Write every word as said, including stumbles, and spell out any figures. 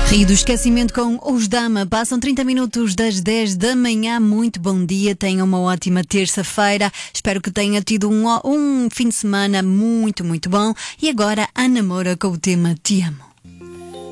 Rio do Esquecimento com os Dama. Passam trinta minutos das dez da manhã. Muito bom dia, tenham uma ótima terça-feira. Espero que tenha tido um, um fim de semana muito, muito bom. E agora a namora com o tema Te Amo.